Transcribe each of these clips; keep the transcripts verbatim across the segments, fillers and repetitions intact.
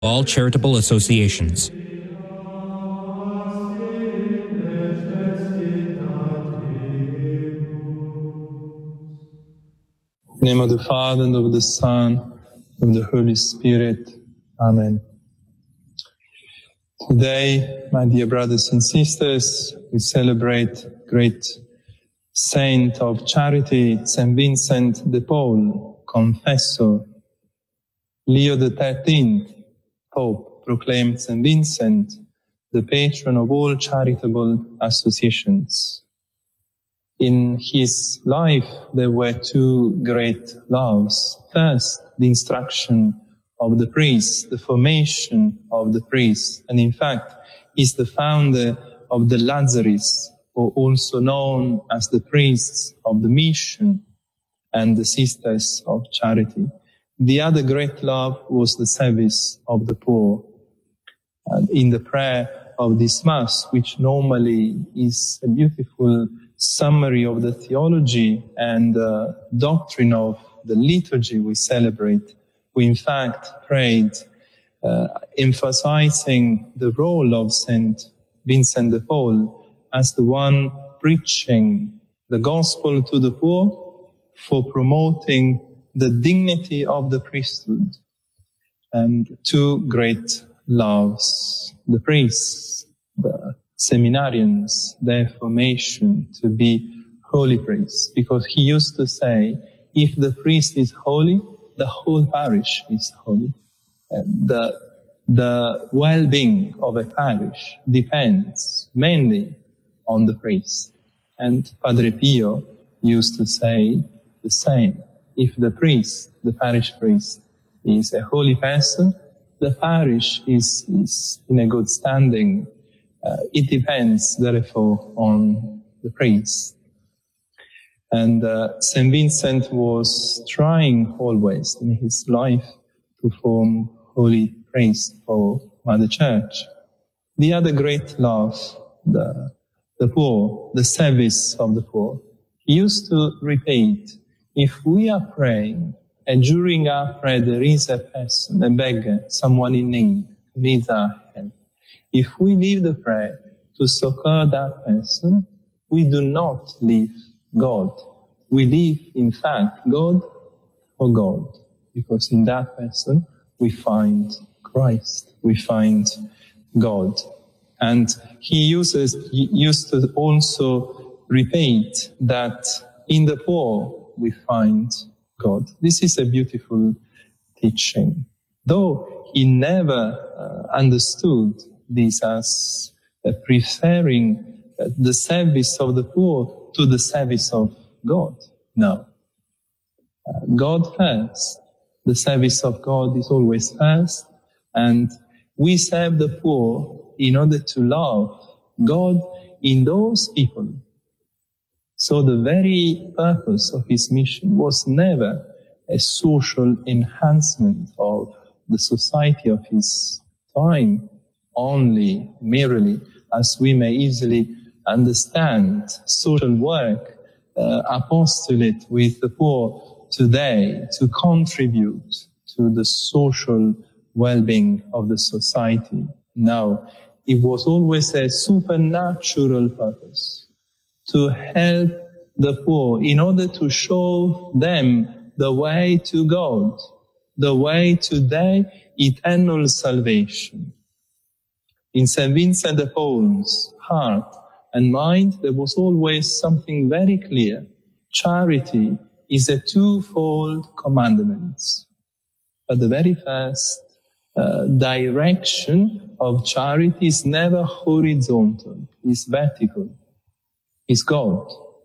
all charitable associations. In the name of the Father, and of the Son, and of the Holy Spirit. Amen. Today, my dear brothers and sisters, we celebrate great saint of charity, Saint Vincent de Paul, confessor. Leo the thirteenth, Pope, proclaimed Saint Vincent the patron of all charitable associations. In his life, there were two great loves. First, the instruction of the priests, the formation of the priests. And in fact, he's the founder of the Lazaris, or also known as the priests of the mission and the sisters of charity. The other great love was the service of the poor. And in the prayer of this Mass, which normally is a beautiful summary of the theology and uh, doctrine of the liturgy we celebrate, we in fact prayed uh, emphasizing the role of Saint Vincent de Paul as the one preaching the gospel to the poor, for promoting the dignity of the priesthood, and two great loves, the priests, the seminarians, their formation to be holy priests, because he used to say, if the priest is holy, the whole parish is holy. And the, the well-being of a parish depends mainly on the priest. And Padre Pio used to say the same. If the priest, the parish priest, is a holy person, the parish is, is in a good standing. Uh, it depends, therefore, on the priest. And uh, Saint Vincent was trying always in his life to form holy priests for Mother Church. The other great love, the, the poor, the service of the poor. He used to repeat, if we are praying and during our prayer there is a person, a beggar, someone in need, who needs our help, if we leave the prayer to succor that person, we do not leave God. We leave, in fact, God for God, because in that person we find Christ, we find God. And he uses, he used to also repeat that in the poor we find God. This is a beautiful teaching. Though he never uh, understood this as uh, preferring uh, the service of the poor to the service of God. No. Uh, God first. The service of God is always first. And we serve the poor in order to love God in those people. So the very purpose of his mission was never a social enhancement of the society of his time, only, merely, as we may easily understand, social work, uh, apostolate with the poor today to contribute to the social well-being of the society. Now, it was always a supernatural purpose, to help the poor in order to show them the way to God, the way to their eternal salvation. In Saint Vincent de Paul's heart and mind, there was always something very clear. Charity is a twofold commandment. But the very first uh, direction of charity is never horizontal, it's vertical. Is God.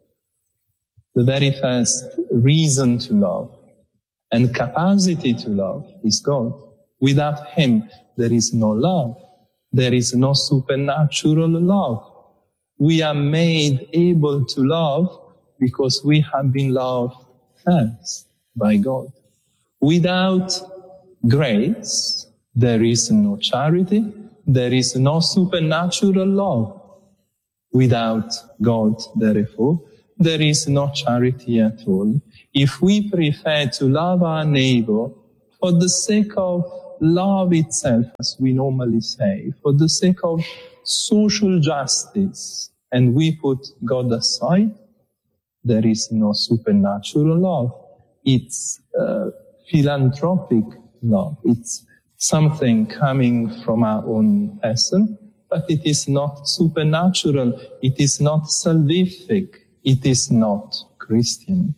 The very first reason to love and capacity to love is God. Without him, there is no love. There is no supernatural love. We are made able to love because we have been loved first by God. Without grace, there is no charity. There is no supernatural love. Without God, therefore, there is no charity at all. If we prefer to love our neighbor for the sake of love itself, as we normally say, for the sake of social justice, and we put God aside, there is no supernatural love. It's uh, philanthropic love. It's something coming from our own person, but it is not supernatural. It is not salvific. It is not Christian.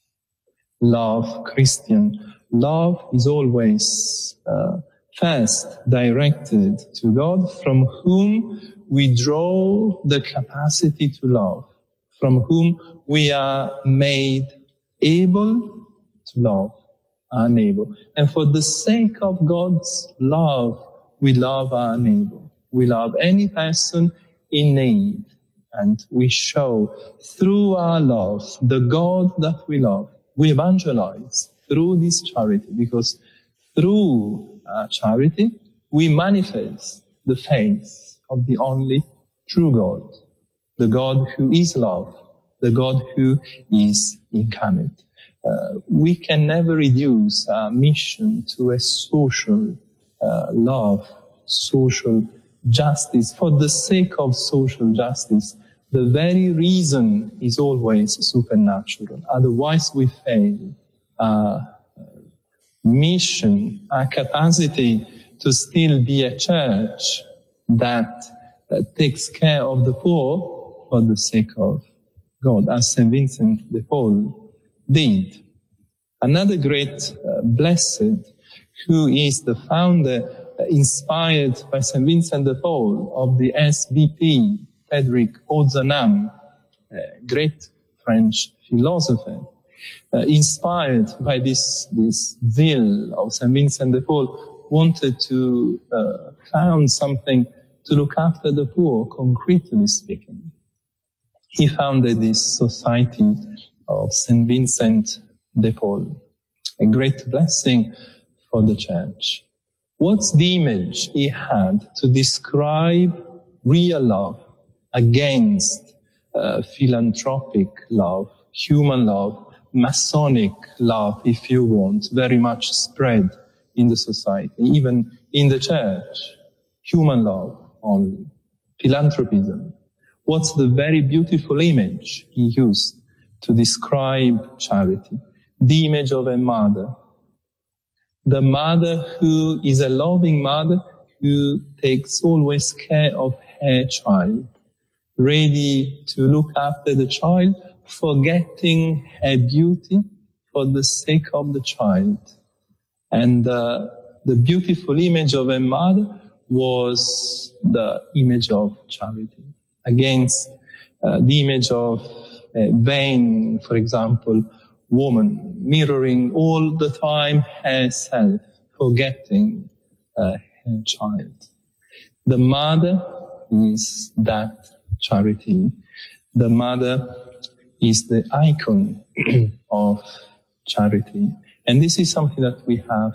Love, Christian love is always uh, first directed to God, from whom we draw the capacity to love, from whom we are made able to love our neighbor. And for the sake of God's love, we love our neighbor. We love any person in need. And we show through our love the God that we love. We evangelize through this charity, because through our charity, we manifest the face of the only true God, the God who is love, the God who is incarnate. Uh, we can never reduce our mission to a social uh, love, social justice. For the sake of social justice, the very reason is always supernatural. Otherwise, we fail. Our mission, our capacity to still be a church that, that takes care of the poor for the sake of God, as Saint Vincent de Paul did. Another great uh, blessed, who is the founder, uh, inspired by Saint Vincent de Paul, of the S B P, Frédéric Ozanam, a great French philosopher, uh, inspired by this, this zeal of Saint Vincent de Paul, wanted to uh, found something to look after the poor, concretely speaking. He founded this Society of Saint Vincent de Paul, a great blessing for the Church. What's the image he had to describe real love against uh, philanthropic love, human love, Masonic love, if you want, very much spread in the society, even in the Church? Human love only, philanthropism. What's the very beautiful image he used to describe charity? The image of a mother. The mother who is a loving mother who takes always care of her child, ready to look after the child, forgetting her beauty for the sake of the child. And uh, the beautiful image of a mother was the image of charity, against uh, the image of a vain, for example, woman, mirroring all the time herself, forgetting uh, her child. The mother is that charity. The mother is the icon of charity. And this is something that we have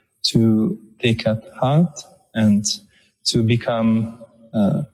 to take at heart and to become uh,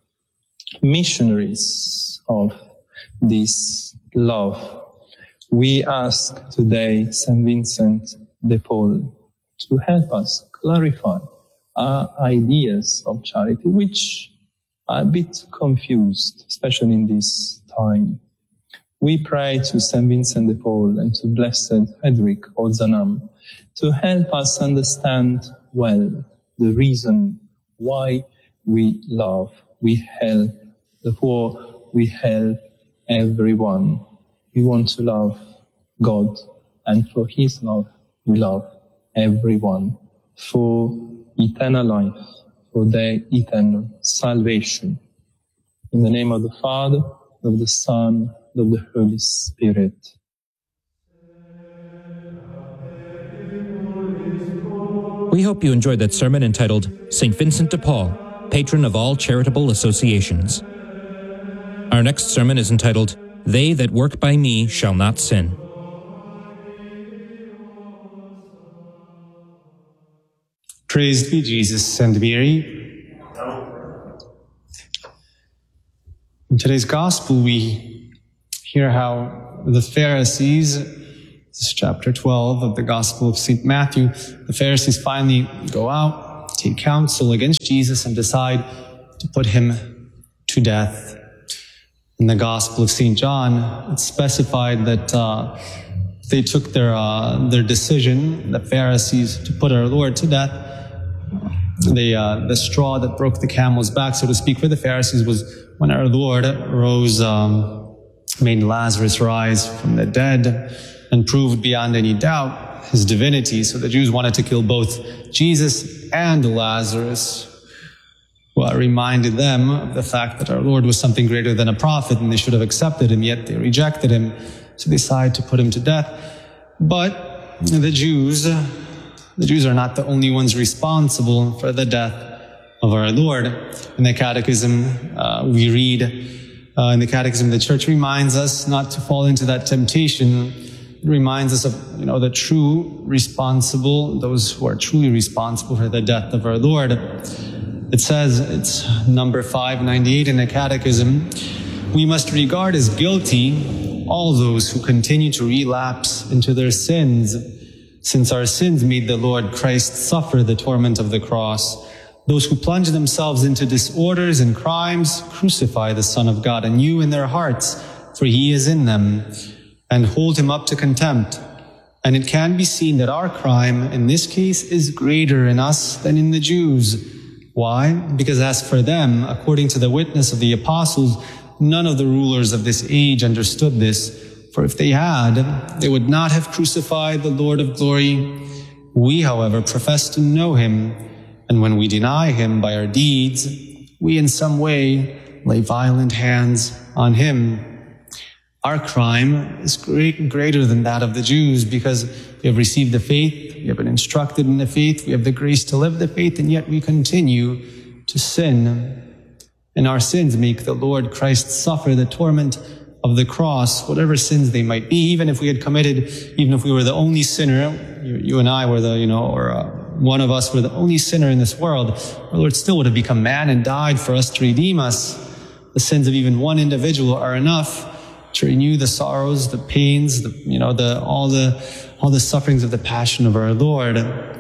missionaries of this love. We ask today Saint Vincent de Paul to help us clarify our ideas of charity, which are a bit confused, especially in this time. We pray to Saint Vincent de Paul and to Blessed Frédéric Ozanam to help us understand well the reason why we love, we help the poor, we help everyone. We want to love God, and for His love, we love everyone, for eternal life, for their eternal salvation. In the name of the Father, of the Son, of the Holy Spirit. We hope you enjoyed that sermon entitled Saint Vincent de Paul, Patron of All Charitable Associations. Our next sermon is entitled, They that work by me shall not sin. Praised be Jesus and Mary. In today's Gospel, we hear how the Pharisees, this is chapter twelve of the Gospel of Saint Matthew, the Pharisees finally go out take counsel against Jesus and decide to put him to death. In the Gospel of Saint John, it's specified that uh, they took their uh, their decision, the Pharisees, to put our Lord to death. They, uh, the straw that broke the camel's back, so to speak, for the Pharisees was when our Lord rose, um, made Lazarus rise from the dead, and proved beyond any doubt his divinity. So the Jews wanted to kill both Jesus and Lazarus. Well, it reminded them of the fact that our Lord was something greater than a prophet, and they should have accepted him, yet they rejected him. So they decided to put him to death. But the Jews, the Jews are not the only ones responsible for the death of our Lord. In the Catechism, uh, we read, uh, in the Catechism, the Church reminds us not to fall into that temptation. It reminds us of, you know, the true responsible, those who are truly responsible for the death of our Lord. It says, it's number five ninety-eight in the Catechism, we must regard as guilty all those who continue to relapse into their sins, since our sins made the Lord Christ suffer the torment of the cross. Those who plunge themselves into disorders and crimes crucify the Son of God anew in their hearts, for he is in them, and hold him up to contempt. And it can be seen that our crime, in this case, is greater in us than in the Jews. Why? Because as for them, according to the witness of the apostles, none of the rulers of this age understood this. For if they had, they would not have crucified the Lord of glory. We, however, profess to know him, and when we deny him by our deeds, we in some way lay violent hands on him. Our crime is great, greater than that of the Jews, because we have received the faith, we have been instructed in the faith, we have the grace to live the faith, and yet we continue to sin. And our sins make the Lord Christ suffer the torment of the cross, whatever sins they might be. Even if we had committed, even if we were the only sinner, you, you and I were the, you know, or uh, one of us were the only sinner in this world, our Lord still would have become man and died for us to redeem us. The sins of even one individual are enough to renew the sorrows, the pains, the, you know, the, all the, all the sufferings of the passion of our Lord.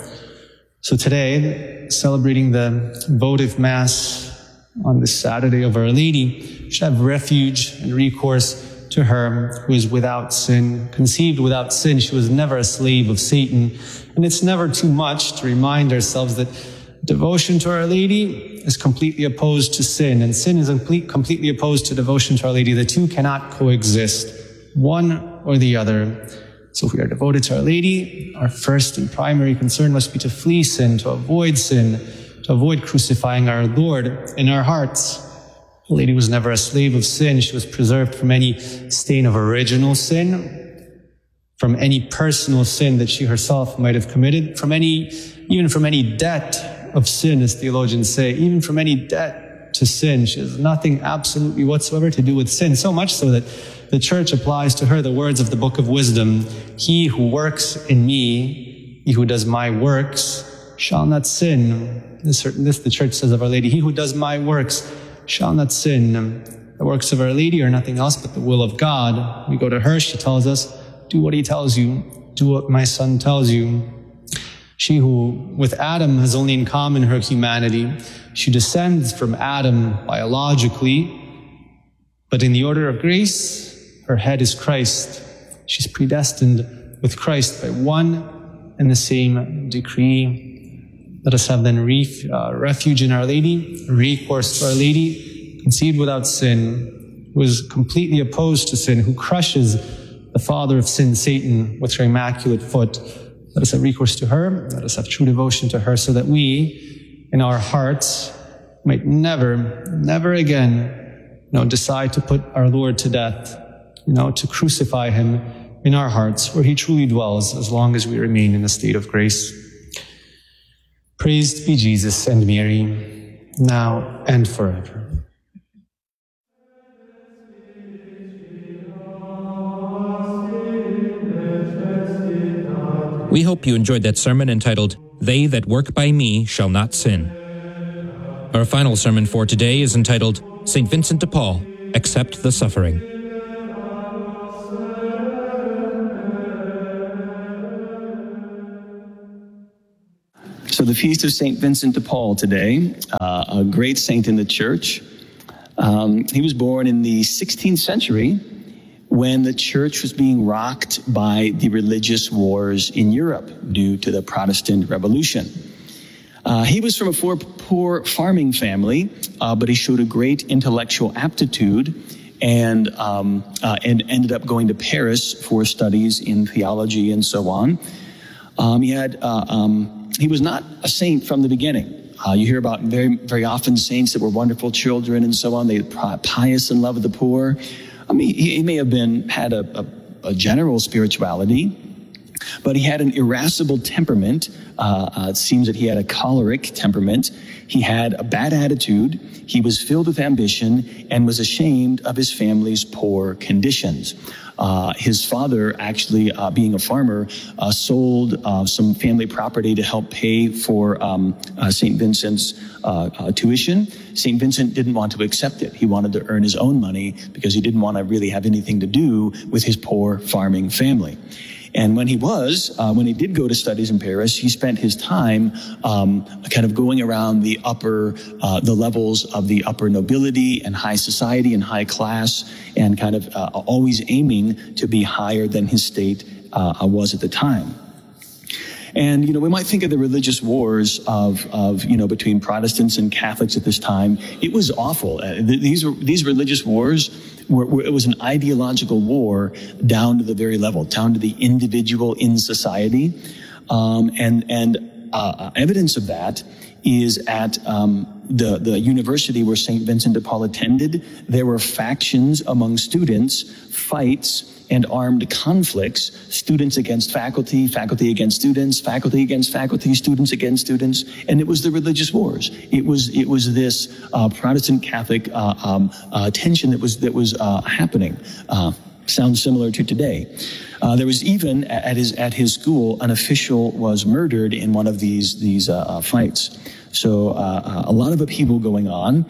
So today, celebrating the votive Mass on this Saturday of Our Lady, we should have refuge and recourse to her who is without sin, conceived without sin. She was never a slave of Satan. And it's never too much to remind ourselves that devotion to Our Lady is completely opposed to sin, and sin is complete, completely opposed to devotion to Our Lady. The two cannot coexist, one or the other. So if we are devoted to Our Lady, our first and primary concern must be to flee sin, to avoid sin, to avoid crucifying our Lord in our hearts. Our Lady was never a slave of sin. She was preserved from any stain of original sin, from any personal sin that she herself might have committed, from any, even from any debt of sin, as theologians say, even from any debt to sin. She has nothing absolutely whatsoever to do with sin, so much so that the Church applies to her the words of the Book of Wisdom, he who works in me, he who does my works, shall not sin. This, this the Church says of Our Lady, he who does my works shall not sin. The works of Our Lady are nothing else but the will of God. We go to her, she tells us, do what he tells you, do what my Son tells you. She who, with Adam, has only in common her humanity. She descends from Adam biologically, but in the order of grace, her head is Christ. She's predestined with Christ by one and the same decree. Let us have then ref, uh, refuge in Our Lady, recourse to Our Lady, conceived without sin, who is completely opposed to sin, who crushes the father of sin, Satan, with her immaculate foot. Let us have recourse to her. Let us have true devotion to her so that we, in our hearts, might never, never again, you know, decide to put our Lord to death, you know, to crucify him in our hearts where he truly dwells as long as we remain in a state of grace. Praised be Jesus and Mary, now and forever. We hope you enjoyed that sermon entitled, They That Work by Me Shall Not Sin. Our final sermon for today is entitled, Saint Vincent de Paul, Accept the Suffering. So the feast of Saint Vincent de Paul today, uh, a great saint in the church. Um, he was born in the sixteenth century when the church was being rocked by the religious wars in Europe due to the Protestant Revolution. Uh, he was from a poor, poor farming family, uh, but he showed a great intellectual aptitude and, um, uh, and ended up going to Paris for studies in theology and so on. Um, he had, uh, um, he was not a saint from the beginning. Uh, you hear about very, very often saints that were wonderful children and so on. They were pious and loved the poor. I mean, he, he may have been, had a, a, a general spirituality, but he had an irascible temperament. Uh, uh, it seems that he had a choleric temperament. He had a bad attitude. He was filled with ambition and was ashamed of his family's poor conditions. Uh, his father, actually, uh, being a farmer, uh, sold uh, some family property to help pay for um, uh, Saint Vincent's uh, uh, tuition. Saint Vincent didn't want to accept it. He wanted to earn his own money because he didn't want to really have anything to do with his poor farming family. And when he was, uh, when he did go to studies in Paris, he spent his time um, kind of going around the upper, uh, the levels of the upper nobility and high society and high class, and kind of uh, always aiming to be higher than his state uh, was at the time. And, you know, we might think of the religious wars of, of, you know, between Protestants and Catholics at this time. It was awful. Uh, th- these were, these religious wars were, were, it was an ideological war down to the very level, down to the individual in society. Um, and, and, uh, evidence of that is at, um, the, the university where Saint Vincent de Paul attended. There were factions among students, fights, and armed conflicts, students against faculty, faculty against students, faculty against faculty, students against students, and it was the religious wars. It was it was this uh, Protestant Catholic uh, um, uh, tension that was that was uh, happening. Uh, sounds similar to today. Uh, there was even at his at his school an official was murdered in one of these these uh, uh, fights. So uh, a lot of upheaval going on.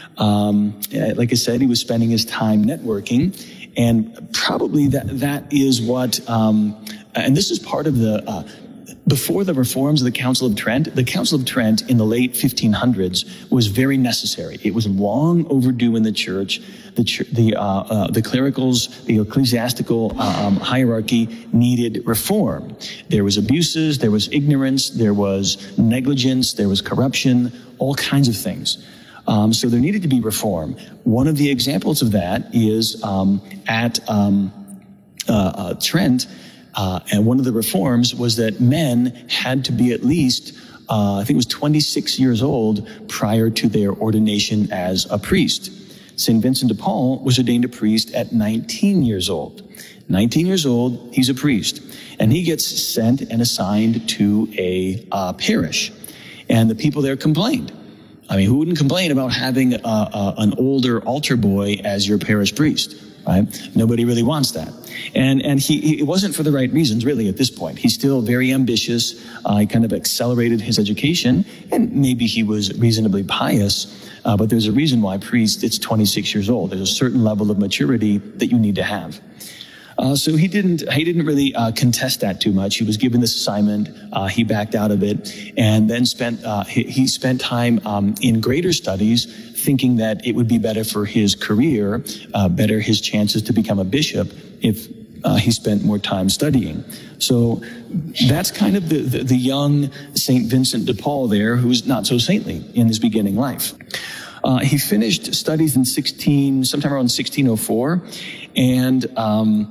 Um, like I said, he was spending his time networking. And probably that that is what, um, and this is part of the, uh, before the reforms of the Council of Trent, the Council of Trent in the late fifteen hundreds was very necessary. It was long overdue in the church. The ch- the uh, uh, the clericals, the ecclesiastical uh, um, hierarchy needed reform. There was abuses, there was ignorance, there was negligence, there was corruption, all kinds of things. Um, so there needed to be reform. One of the examples of that is um, at um, uh, uh, Trent, uh, and one of the reforms was that men had to be at least, uh, I think it was twenty-six years old prior to their ordination as a priest. Saint Vincent de Paul was ordained a priest at nineteen years old. nineteen years old, he's a priest. And he gets sent and assigned to a uh, parish. And the people there complained. I mean, who wouldn't complain about having uh, uh, an older altar boy as your parish priest, right? Nobody really wants that. And and he, he it wasn't for the right reasons, really, at this point. He's still very ambitious. Uh, he kind of accelerated his education, and maybe he was reasonably pious, uh, but there's a reason why priest, it's twenty-six years old. There's a certain level of maturity that you need to have. Uh, so he didn't, he didn't really, uh, contest that too much. He was given this assignment. Uh, he backed out of it and then spent, uh, he, he spent time, um, in greater studies thinking that it would be better for his career, uh, better his chances to become a bishop if, uh, he spent more time studying. So that's kind of the, the, the young Saint Vincent de Paul there, who's not so saintly in his beginning life. Uh, he finished studies in sixteen, sometime around sixteen oh four, and, um,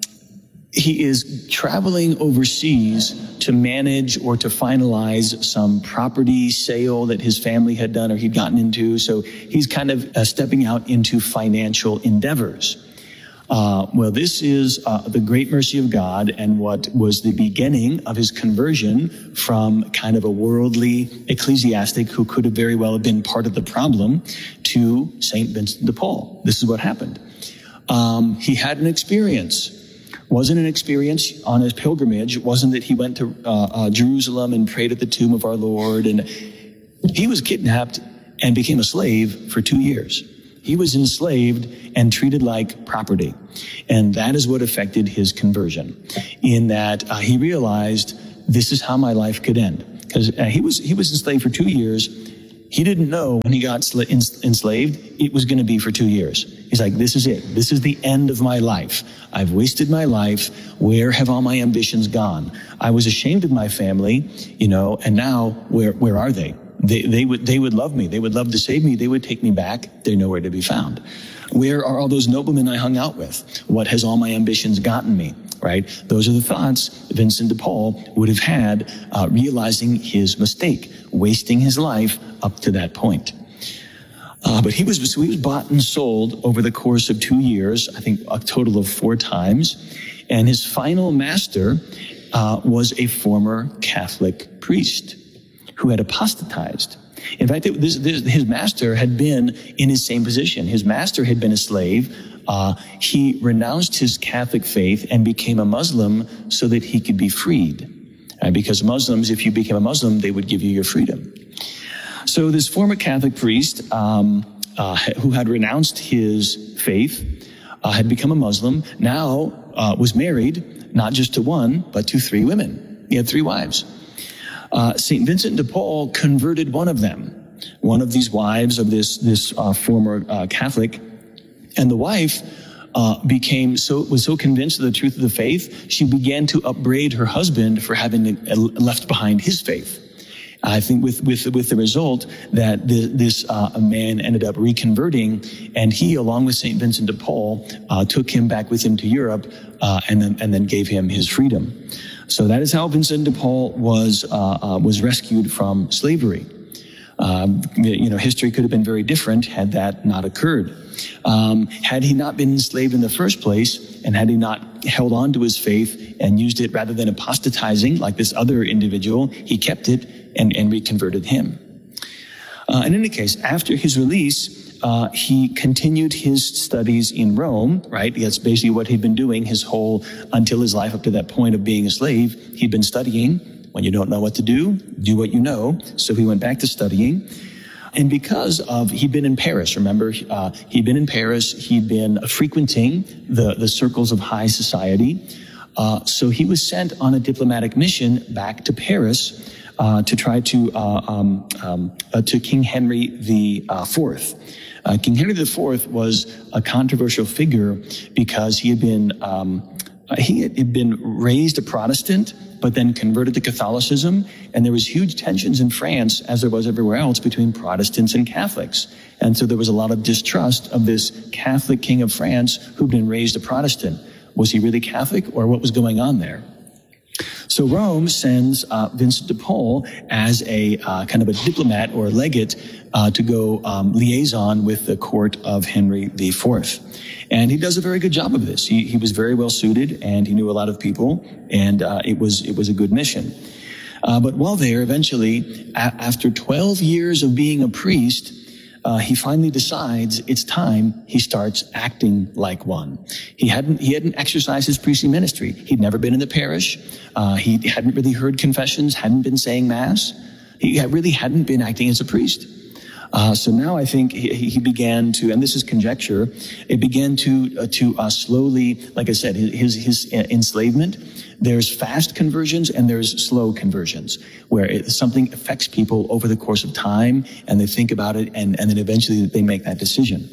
he is traveling overseas to manage or to finalize some property sale that his family had done or he'd gotten into. So he's kind of uh, stepping out into financial endeavors. Uh, well, this is uh, the great mercy of God and what was the beginning of his conversion from kind of a worldly ecclesiastic who could have very well have been part of the problem to Saint Vincent de Paul. This is what happened. Um, he had an experience. Wasn't an experience on his pilgrimage. It wasn't that he went to uh, uh, Jerusalem and prayed at the tomb of our Lord. And he was kidnapped and became a slave for two years. He was enslaved and treated like property. And that is what affected his conversion, in that uh, he realized this is how my life could end. because uh, he was he was enslaved for two years. He didn't know when he got sla- ens- enslaved, it was going to be for two years. He's like, this is it. This is the end of my life. I've wasted my life. Where have all my ambitions gone? I was ashamed of my family, you know, and now where, where are they? They, they would, they would love me. They would love to save me. They would take me back. They're nowhere to be found. Where are all those noblemen I hung out with? What has all my ambitions gotten me? Right? Those are the thoughts Vincent de Paul would have had, uh, realizing his mistake, wasting his life up to that point. Uh, but he was, so he was bought and sold over the course of two years, I think a total of four times. And his final master uh, was a former Catholic priest who had apostatized. In fact, it, this, this, his master had been in his same position. His master had been a slave. Uh, he renounced his Catholic faith and became a Muslim so that he could be freed. Uh, because Muslims, if you became a Muslim, they would give you your freedom. So this former Catholic priest, um, uh, who had renounced his faith, uh, had become a Muslim, now uh, was married, not just to one, but to three women. He had three wives. Uh, Saint Vincent de Paul converted one of them, one of these wives of this, this uh, former uh, Catholic. And the wife uh, became so was so convinced of the truth of the faith, she began to upbraid her husband for having left behind his faith. I think with with with the result that the, this uh, man ended up reconverting, and he, along with Saint Vincent de Paul, uh, took him back with him to Europe, uh, and then and then gave him his freedom. So that is how Vincent de Paul was uh, uh, was rescued from slavery. Um, you know, history could have been very different had that not occurred. Um, had he not been enslaved in the first place, and had he not held on to his faith and used it rather than apostatizing like this other individual, he kept it and, and reconverted him. Uh, in any case, after his release, uh, he continued his studies in Rome, right? That's basically what he'd been doing his whole, until his life up to that point of being a slave. He'd been studying. When you don't know what to do, do what you know. So he went back to studying. And because of, he'd been in Paris, remember, uh, he'd been in Paris, he'd been frequenting the, the circles of high society. Uh, so he was sent on a diplomatic mission back to Paris, uh, to try to, uh, um, um, uh, to King Henry the uh, Fourth. Uh, King Henry the Fourth was a controversial figure because he had been, um, he had been raised a Protestant, but then converted to Catholicism. And there was huge tensions in France, as there was everywhere else, between Protestants and Catholics. And so there was a lot of distrust of this Catholic king of France who'd been raised a Protestant. Was he really Catholic, or what was going on there? So Rome sends uh, Vincent de Paul as a uh, kind of a diplomat or a legate uh, to go um, liaison with the court of Henry the Fourth. And he does a very good job of this. He, he was very well suited, and he knew a lot of people, and uh, it was it was a good mission. Uh, but while there, eventually, a- after twelve years of being a priest, uh, he finally decides it's time he starts acting like one. He hadn't he hadn't exercised his priestly ministry. He'd never been in the parish. Uh, he hadn't really heard confessions, hadn't been saying mass. He really hadn't been acting as a priest. Uh, so now I think he, he began to, and this is conjecture, it began to uh, to uh, slowly, like I said, his his enslavement. There's fast conversions and there's slow conversions, where it, something affects people over the course of time, and they think about it, and, and then eventually they make that decision.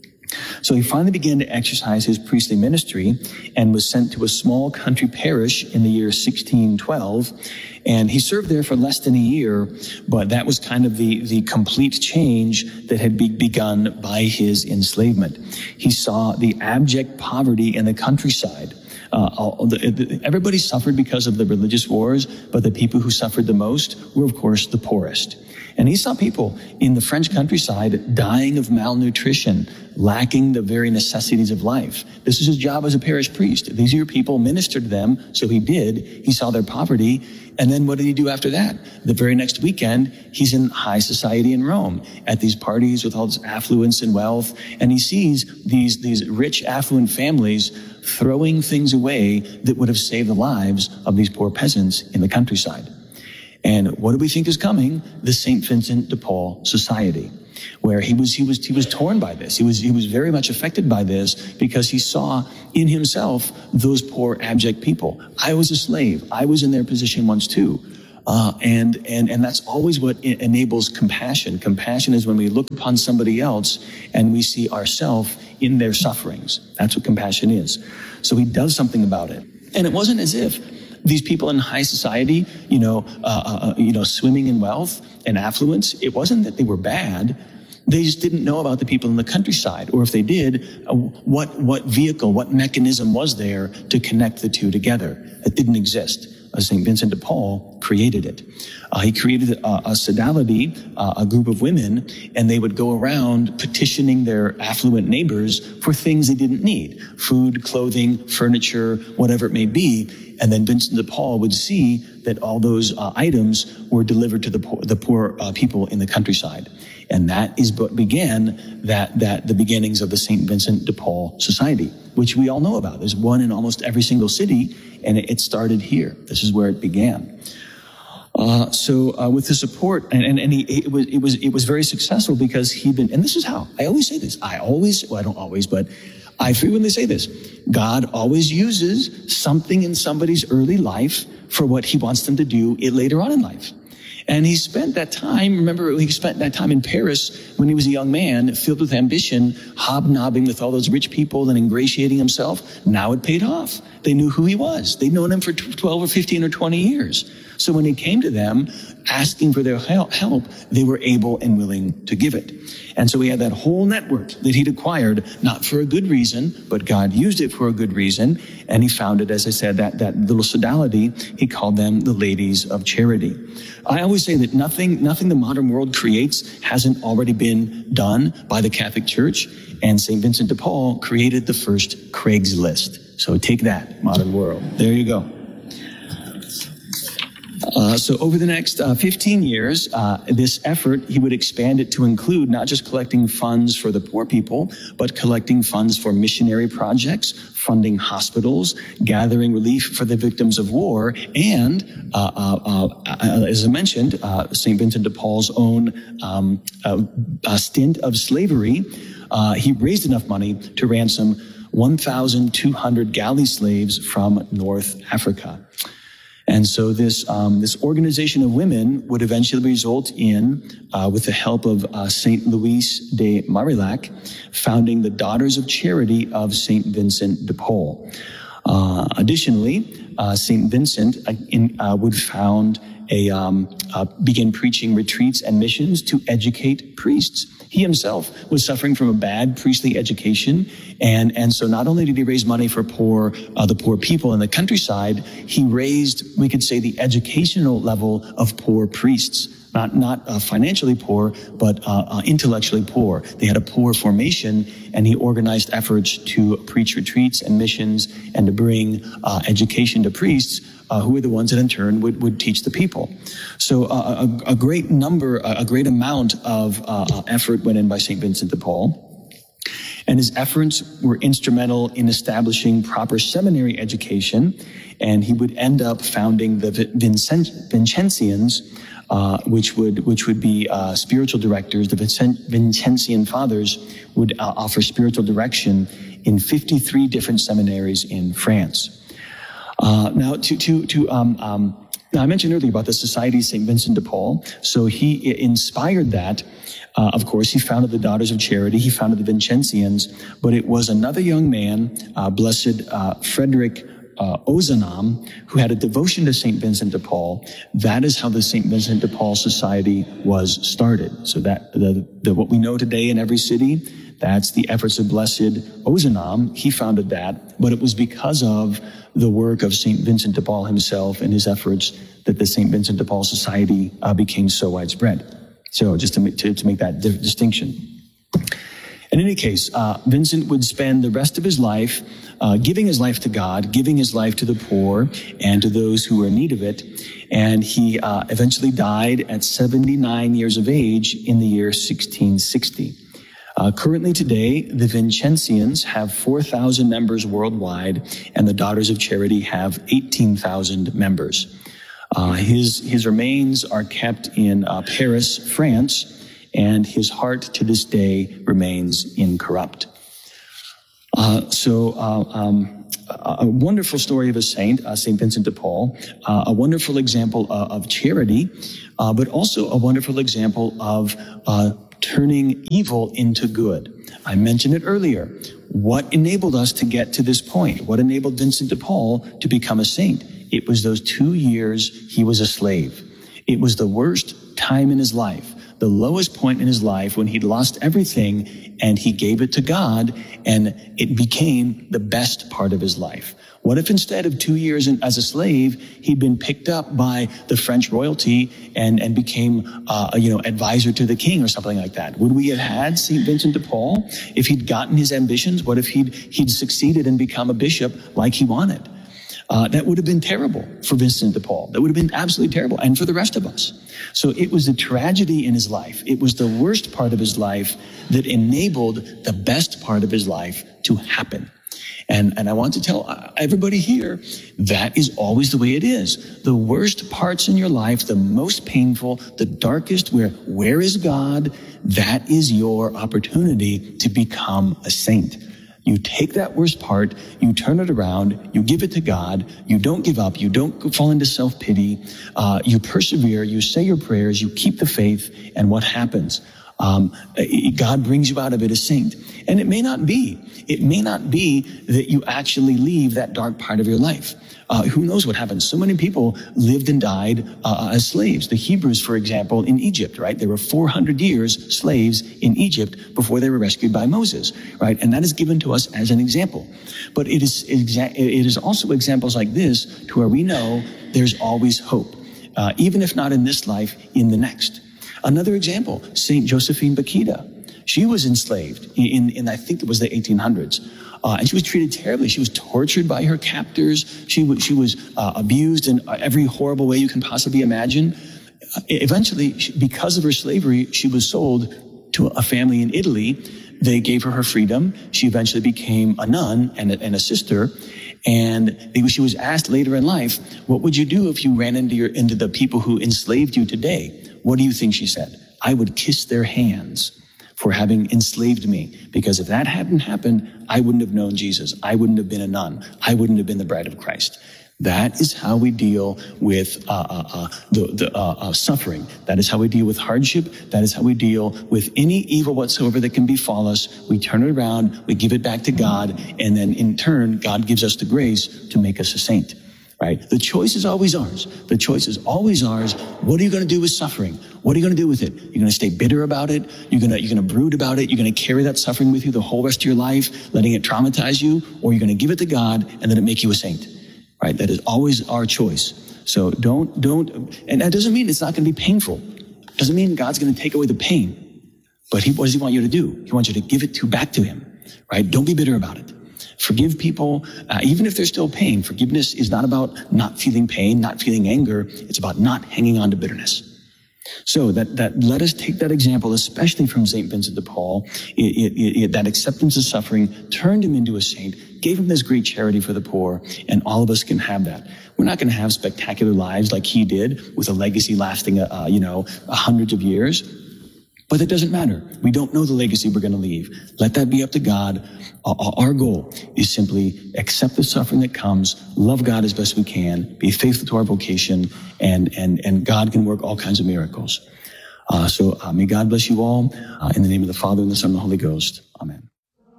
So he finally began to exercise his priestly ministry and was sent to a small country parish in the year sixteen twelve. And he served there for less than a year, but that was kind of the, the complete change that had be begun by his enslavement. He saw the abject poverty in the countryside. Uh, all the, the, everybody suffered because of the religious wars, but the people who suffered the most were, of course, the poorest. And he saw people in the French countryside dying of malnutrition, lacking the very necessities of life. This is his job as a parish priest. These are your people, minister to them. So he did. He saw their poverty. And then what did he do after that? The very next weekend, he's in high society in Rome at these parties with all this affluence and wealth. And he sees these, these rich, affluent families throwing things away that would have saved the lives of these poor peasants in the countryside. And what do we think is coming? The Saint Vincent de Paul Society, where he was, he was, he was torn by this. He was, he was very much affected by this because he saw in himself those poor, abject people. I was a slave. I was in their position once too. Uh, and, and, and that's always what enables compassion. Compassion is when we look upon somebody else and we see ourselves in their sufferings. That's what compassion is. So he does something about it. And it wasn't as if these people in high society, you know, uh, uh, you know, swimming in wealth and affluence, it wasn't that they were bad. They just didn't know about the people in the countryside, or if they did, uh, what what vehicle, what mechanism was there to connect the two together? It didn't exist. Uh, Saint Vincent de Paul created it. Uh, he created a, a sodality, uh, a group of women, and they would go around petitioning their affluent neighbors for things they didn't need: food, clothing, furniture, whatever it may be. And then Vincent de Paul would see that all those uh, items were delivered to the poor, the poor uh, people in the countryside. And that is what began that, that the beginnings of the Saint Vincent de Paul Society, which we all know about. There's one in almost every single city, and it, it started here. This is where it began. Uh, so uh, with the support, and, and, and he, it was it was it was very successful because he'd been, and this is how I always say this. I always, well, I don't always, but I frequently say this: God always uses something in somebody's early life for what he wants them to do it later on in life. And he spent that time, remember, he spent that time in Paris when he was a young man, filled with ambition, hobnobbing with all those rich people and ingratiating himself. Now it paid off. They knew who he was. They'd known him for twelve or fifteen or twenty years. So when he came to them asking for their help, they were able and willing to give it. And so he had that whole network that he'd acquired, not for a good reason, but God used it for a good reason. And he founded, as I said, that, that little sodality. He called them the Ladies of Charity. I always say that nothing, nothing the modern world creates hasn't already been done by the Catholic Church. And Saint Vincent de Paul created the first Craigslist. So take that, modern world. There you go. Uh, so over the next uh, fifteen years, uh, this effort, he would expand it to include not just collecting funds for the poor people, but collecting funds for missionary projects, funding hospitals, gathering relief for the victims of war, and, uh, uh, uh, as I mentioned, uh, Saint Vincent de Paul's own um, uh, uh, stint of slavery. Uh, he raised enough money to ransom one thousand two hundred galley slaves from North Africa. And so this um, this organization of women would eventually result in, uh, with the help of uh, Saint Louise de Marillac, founding the Daughters of Charity of Saint Vincent de Paul. Uh, additionally, uh, Saint Vincent uh, in, uh, would found a um, uh, begin preaching retreats and missions to educate priests. He himself was suffering from a bad priestly education, and and so not only did he raise money for poor uh, the poor people in the countryside, he raised, we could say, the educational level of poor priests. Not not uh, financially poor, but uh, uh, intellectually poor. They had a poor formation, and he organized efforts to preach retreats and missions and to bring uh, education to priests, uh, who were the ones that in turn would, would teach the people. So uh, a, a great number, a great amount of uh, effort went in by Saint Vincent de Paul. And his efforts were instrumental in establishing proper seminary education, and he would end up founding the Vincent, Vincentians, Uh, which would which would be uh, spiritual directors. The Vincent, Vincentian fathers would uh, offer spiritual direction in fifty-three different seminaries in France. Uh, now, to to to um, um, now I mentioned earlier about the Society of Saint Vincent de Paul. So he inspired that. Uh, of course, he founded the Daughters of Charity. He founded the Vincentians, but it was another young man, uh, Blessed uh, Frederick Uh, Ozanam, who had a devotion to Saint Vincent de Paul. That is how the Saint Vincent de Paul Society was started. So that the, the, what we know today in every city, that's the efforts of Blessed Ozanam. He founded that, but it was because of the work of Saint Vincent de Paul himself and his efforts that the Saint Vincent de Paul Society uh, became so widespread. So just to, to, to make that di- distinction. In any case, uh, Vincent would spend the rest of his life uh, giving his life to God, giving his life to the poor and to those who were in need of it. And he uh, eventually died at seventy-nine years of age in the year sixteen sixty. Uh, currently today, the Vincentians have four thousand members worldwide, and the Daughters of Charity have eighteen thousand members. Uh, his, his remains are kept in uh, Paris, France, and his heart to this day remains incorrupt. Uh, so, uh, um, a wonderful story of a saint, uh, Saint Vincent de Paul, uh, a wonderful example uh, of charity, uh, but also a wonderful example of uh, turning evil into good. I mentioned it earlier. What enabled us to get to this point? What enabled Vincent de Paul to become a saint? It was those two years he was a slave. It was the worst time in his life, the lowest point in his life when he'd lost everything and he gave it to God and it became the best part of his life. What if instead of two years in, as a slave, he'd been picked up by the French royalty and, and became, uh, you know, advisor to the king or something like that? Would we have had Saint Vincent de Paul if he'd gotten his ambitions? What if he'd, he'd succeeded and become a bishop like he wanted? Uh, that would have been terrible for Vincent de Paul. That would have been absolutely terrible, and for the rest of us. So it was a tragedy in his life. It was the worst part of his life that enabled the best part of his life to happen. And, and I want to tell everybody here, that is always the way it is. The worst parts in your life, the most painful, the darkest, where, where is God? That is your opportunity to become a saint. You take that worst part, you turn it around, you give it to God, you don't give up, you don't fall into self-pity, uh, you persevere, you say your prayers, you keep the faith, and what happens? Um, God brings you out of it a saint. And it may not be, it may not be that you actually leave that dark part of your life. Uh, who knows what happens? So many people lived and died uh, as slaves. The Hebrews, for example, in Egypt, right? There were four hundred years slaves in Egypt before they were rescued by Moses, right? And that is given to us as an example. But it is exa- it is also examples like this to where we know there's always hope, uh, even if not in this life, in the next. Another example, Saint Josephine Bakhita. She was enslaved in, in I think it was the eighteen hundreds. Uh, and she was treated terribly. She was tortured by her captors. She was, she was uh, abused in every horrible way you can possibly imagine. Uh, eventually, she, because of her slavery, she was sold to a family in Italy. They gave her her freedom. She eventually became a nun and a, and a sister. And she was asked later in life, what would you do if you ran into your, into the people who enslaved you today? What do you think she said? I would kiss their hands for having enslaved me. Because if that hadn't happened, I wouldn't have known Jesus. I wouldn't have been a nun. I wouldn't have been the bride of Christ. That is how we deal with uh, uh, uh, the, the uh, uh, suffering. That is how we deal with hardship. That is how we deal with any evil whatsoever that can befall us. We turn it around, we give it back to God, and then in turn, God gives us the grace to make us a saint. Right? The choice is always ours. The choice is always ours. What are you going to do with suffering? What are you going to do with it? You're going to stay bitter about it. You're going to, you're going to brood about it. You're going to carry that suffering with you the whole rest of your life, letting it traumatize you, or you're going to give it to God and let it make you a saint. Right? That is always our choice. So don't, don't, and that doesn't mean it's not going to be painful. It doesn't mean God's going to take away the pain. But he, what does he want you to do? He wants you to give it to back to him. Right? Don't be bitter about it. Forgive people, uh, even if there's still pain. Forgiveness is not about not feeling pain, not feeling anger. It's about not hanging on to bitterness. So that, that let us take that example, especially from Saint Vincent de Paul. It, it, it, that acceptance of suffering turned him into a saint, gave him this great charity for the poor, and all of us can have that. We're not going to have spectacular lives like he did, with a legacy lasting, uh, you know, hundreds of years. But it doesn't matter. We don't know the legacy we're going to leave. Let that be up to God. Our goal is simply accept the suffering that comes, love God as best we can, be faithful to our vocation, and and and God can work all kinds of miracles. Uh, so uh, may God bless you all. Uh, in the name of the Father, and the Son, and the Holy Ghost. Amen.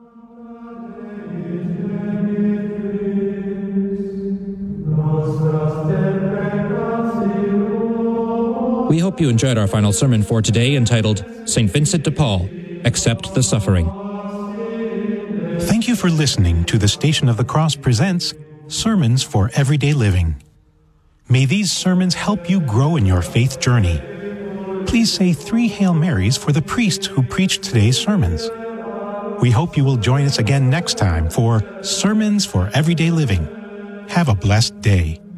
We hope you enjoyed our final sermon for today, entitled Saint Vincent de Paul, Accept the Suffering. Thank you for listening to the Station of the Cross presents Sermons for Everyday Living. May these sermons help you grow in your faith journey. Please say three Hail Marys for the priest who preached today's sermons. We hope you will join us again next time for Sermons for Everyday Living. Have a blessed day.